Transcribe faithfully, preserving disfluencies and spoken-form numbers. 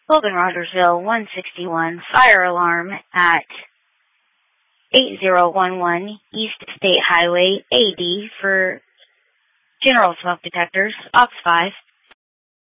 Logan Rogersville, one sixty-one, fire alarm at eight zero one one East State Highway, A D, for general smoke detectors, Aux five.